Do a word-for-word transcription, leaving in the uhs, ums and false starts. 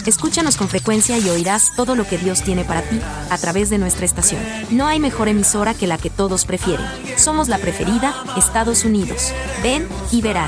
Escúchanos con frecuencia y oirás todo lo que Dios tiene para ti, a través de nuestra estación. No hay mejor emisora que la que todos prefieren. Somos la preferida, Estados Unidos. Ven y verás.